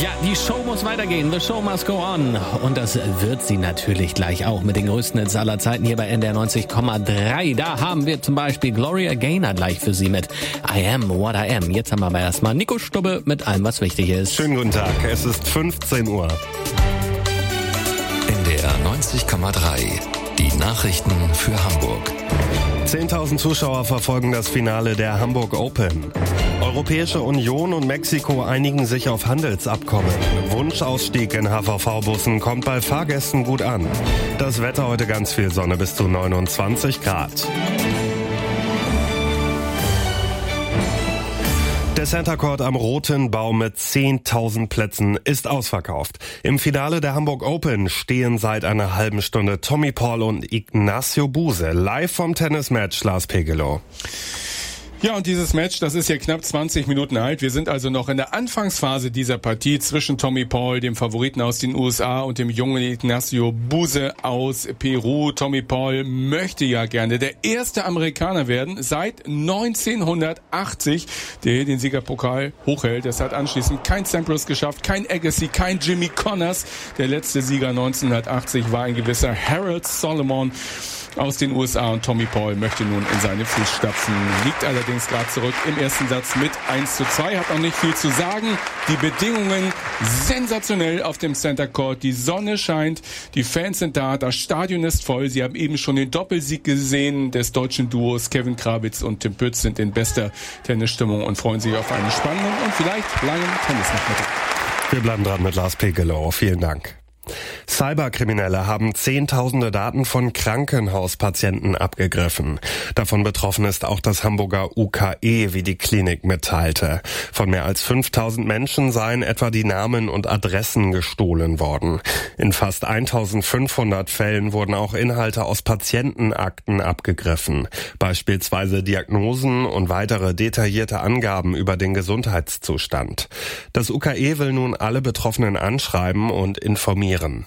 Ja, die Show muss weitergehen. The show must go on. Und das wird sie natürlich gleich auch mit den größten Hits aller Zeiten hier bei NDR 90,3. Da haben wir zum Beispiel Gloria Gaynor gleich für Sie mit I Am What I Am. Jetzt haben wir aber erstmal Nico Stubbe mit allem, was wichtig ist. Schönen guten Tag. Es ist 15 Uhr. NDR 90,3. Die Nachrichten für Hamburg. 10.000 Zuschauer verfolgen das Finale der Hamburg Open. Europäische Union und Mexiko einigen sich auf Handelsabkommen. Wunschausstieg in HVV-Bussen kommt bei Fahrgästen gut an. Das Wetter heute ganz viel Sonne bis zu 29 Grad. Der Center Court am Roten Baum mit 10.000 Plätzen ist ausverkauft. Im Finale der Hamburg Open stehen seit einer halben Stunde Tommy Paul und Ignacio Buse live vom Tennismatch Lars Pegelow. Ja, und dieses Match, das ist ja knapp 20 Minuten alt. Wir sind also noch in der Anfangsphase dieser Partie zwischen Tommy Paul, dem Favoriten aus den USA, und dem jungen Ignacio Buse aus Peru. Tommy Paul möchte ja gerne der erste Amerikaner werden seit 1980, der den Siegerpokal hochhält. Das hat anschließend kein Sampras geschafft, kein Agassi, kein Jimmy Connors. Der letzte Sieger 1980 war ein gewisser Harold Solomon aus den USA, und Tommy Paul möchte nun in seine Fußstapfen, liegt allerdings gerade zurück im ersten Satz mit 1:2, hat auch nicht viel zu sagen. Die Bedingungen sensationell auf dem Center Court, die Sonne scheint, die Fans sind da, das Stadion ist voll. Sie haben eben schon den Doppelsieg gesehen des deutschen Duos. Kevin Krawitz und Tim Pütz sind in bester Tennisstimmung und freuen sich auf einen spannenden und vielleicht langen Tennisnachmittag. Wir bleiben dran mit Lars Pegelow. Vielen Dank. Cyberkriminelle haben Zehntausende Daten von Krankenhauspatienten abgegriffen. Davon betroffen ist auch das Hamburger UKE, wie die Klinik mitteilte. Von mehr als 5.000 Menschen seien etwa die Namen und Adressen gestohlen worden. In fast 1.500 Fällen wurden auch Inhalte aus Patientenakten abgegriffen. Beispielsweise Diagnosen und weitere detaillierte Angaben über den Gesundheitszustand. Das UKE will nun alle Betroffenen anschreiben und informieren.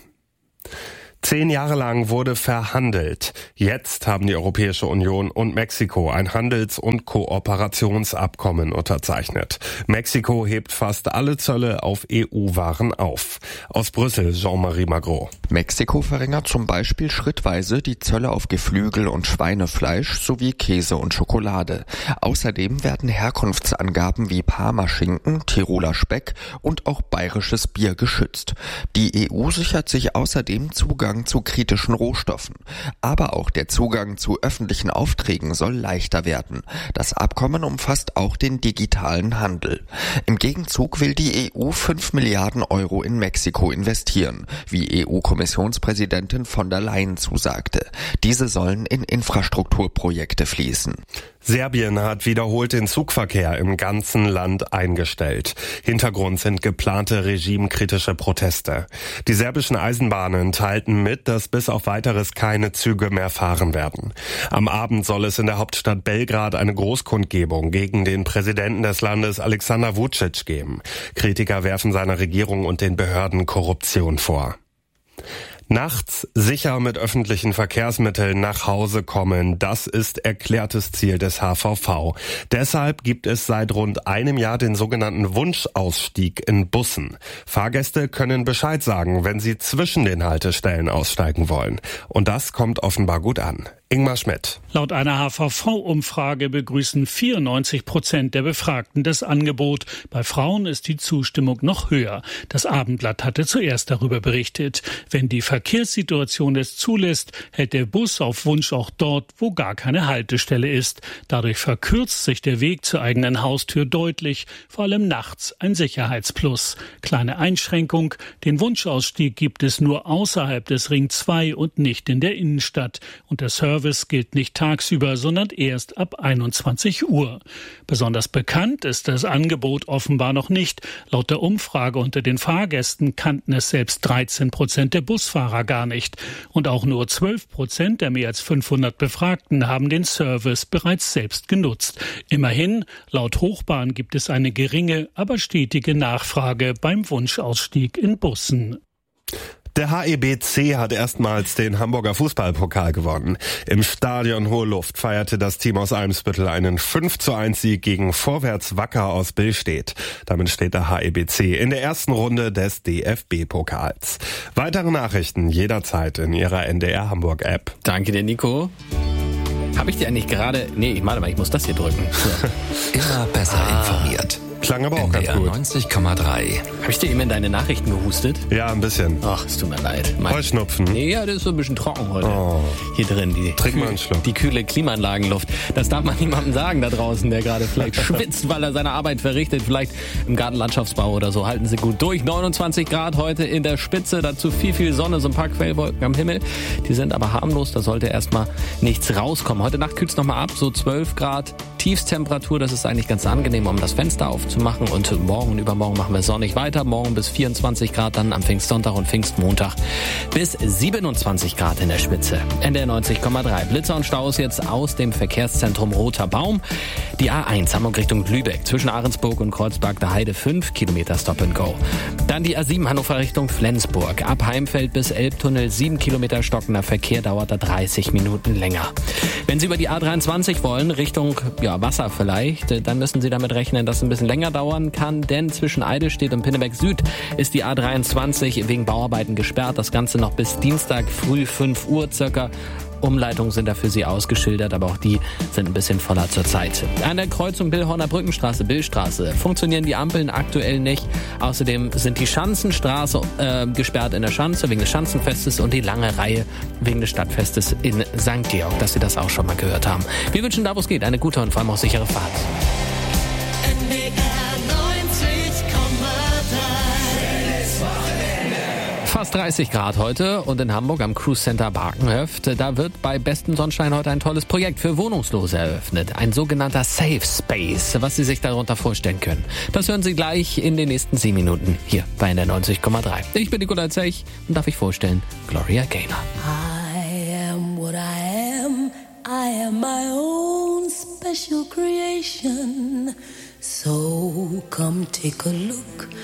10 Jahre lang wurde verhandelt. Jetzt haben die Europäische Union und Mexiko ein Handels- und Kooperationsabkommen unterzeichnet. Mexiko hebt fast alle Zölle auf EU-Waren auf. Aus Brüssel, Jean-Marie Magro. Mexiko verringert zum Beispiel schrittweise die Zölle auf Geflügel und Schweinefleisch sowie Käse und Schokolade. Außerdem werden Herkunftsangaben wie Parmaschinken, Tiroler Speck und auch bayerisches Bier geschützt. Die EU sichert sich außerdem Zugang zu kritischen Rohstoffen. Aber auch der Zugang zu öffentlichen Aufträgen soll leichter werden. Das Abkommen umfasst auch den digitalen Handel. Im Gegenzug will die EU 5 Milliarden Euro in Mexiko investieren, wie EU-Kommissionspräsidentin von der Leyen zusagte. Diese sollen in Infrastrukturprojekte fließen. Serbien hat wiederholt den Zugverkehr im ganzen Land eingestellt. Hintergrund sind geplante regimekritische Proteste. Die serbischen Eisenbahnen teilten mit, dass bis auf Weiteres keine Züge mehr fahren werden. Am Abend soll es in der Hauptstadt Belgrad eine Großkundgebung gegen den Präsidenten des Landes Alexander Vučić geben. Kritiker werfen seiner Regierung und den Behörden Korruption vor. Nachts sicher mit öffentlichen Verkehrsmitteln nach Hause kommen, das ist erklärtes Ziel des HVV. Deshalb gibt es seit rund einem Jahr den sogenannten Wunschausstieg in Bussen. Fahrgäste können Bescheid sagen, wenn sie zwischen den Haltestellen aussteigen wollen. Und das kommt offenbar gut an. Ingmar Schmidt. Laut einer HVV-Umfrage begrüßen 94% der Befragten das Angebot. Bei Frauen ist die Zustimmung noch höher. Das Abendblatt hatte zuerst darüber berichtet. Wenn die Verkehrssituation es zulässt, hält der Bus auf Wunsch auch dort, wo gar keine Haltestelle ist. Dadurch verkürzt sich der Weg zur eigenen Haustür deutlich, vor allem nachts ein Sicherheitsplus. Kleine Einschränkung, den Wunschausstieg gibt es nur außerhalb des Ring 2 und nicht in der Innenstadt. Und der Service gilt nicht tagsüber, sondern erst ab 21 Uhr. Besonders bekannt ist das Angebot offenbar noch nicht. Laut der Umfrage unter den Fahrgästen kannten es selbst 13% der Busfahrer gar nicht. Und auch nur 12% der mehr als 500 Befragten haben den Service bereits selbst genutzt. Immerhin, laut Hochbahn gibt es eine geringe, aber stetige Nachfrage beim Wunschausstieg in Bussen. Der HEBC hat erstmals den Hamburger Fußballpokal gewonnen. Im Stadion Hohe Luft feierte das Team aus Eimsbüttel einen 5:1-Sieg gegen Vorwärts Wacker aus Billstedt. Damit steht der HEBC in der ersten Runde des DFB-Pokals. Weitere Nachrichten jederzeit in Ihrer NDR Hamburg-App. Danke dir, Nico. Habe ich dir eigentlich gerade... Nee, ich muss das hier drücken. So. Immer besser informiert. Klang aber auch ganz NDR gut. 90,3. Habe ich dir eben in deine Nachrichten gehustet? Ja, ein bisschen. Ach, es tut mir leid. Heuschnupfen. Nee, ja, das ist so ein bisschen trocken heute. Hier drin. Trink mal einen Schluck. Die kühle Klimaanlagenluft. Das darf man niemandem sagen da draußen, der gerade vielleicht schwitzt, weil er seine Arbeit verrichtet. Vielleicht im Gartenlandschaftsbau oder so. Halten Sie gut durch. 29 Grad heute in der Spitze. Dazu viel Sonne, so ein paar Quellwolken am Himmel. Die sind aber harmlos. Da sollte erstmal nichts rauskommen. Heute Nacht kühlt es nochmal ab. So 12 Grad Tiefstemperatur. Das ist eigentlich ganz angenehm, um das Fenster aufzumachen. Und morgen und übermorgen machen wir sonnig weiter. Morgen bis 24 Grad, dann am Pfingstsonntag und Pfingstmontag bis 27 Grad in der Spitze. NDR 90,3. Blitzer und Staus jetzt aus dem Verkehrszentrum Roter Baum. Die A1 Hamburg Richtung Lübeck. Zwischen Ahrensburg und Kreuzberg der Heide 5 Kilometer Stop and Go. Dann die A7 Hannover Richtung Flensburg. Ab Heimfeld bis Elbtunnel 7 Kilometer stockender Verkehr, dauert da 30 Minuten länger. Wenn Sie über die A23 wollen, Richtung Wasser vielleicht, dann müssen Sie damit rechnen, dass es ein bisschen länger dauern kann, denn zwischen Eidelstedt und Pinneberg Süd ist die A23 wegen Bauarbeiten gesperrt. Das Ganze noch bis Dienstag früh 5 Uhr circa. Umleitungen sind da für Sie ausgeschildert, aber auch die sind ein bisschen voller zurzeit. An der Kreuzung Billhorner Brückenstraße, Billstraße funktionieren die Ampeln aktuell nicht. Außerdem sind die Schanzenstraße gesperrt in der Schanze wegen des Schanzenfestes und die lange Reihe wegen des Stadtfestes in St. Georg, dass Sie das auch schon mal gehört haben. Wir wünschen da, wo es geht, eine gute und vor allem auch sichere Fahrt. Fast 30 Grad heute und in Hamburg am Cruise Center Barkenhöft. Da wird bei bestem Sonnenschein heute ein tolles Projekt für Wohnungslose eröffnet. Ein sogenannter Safe Space, was Sie sich darunter vorstellen können. Das hören Sie gleich in den nächsten 7 Minuten hier bei NDR 90,3. Ich bin Nikolai Zech und darf ich vorstellen, Gloria Gaynor. I am what I am. I am my own special creation. So come take a look.